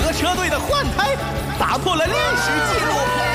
车队的换胎，打破了历史记录。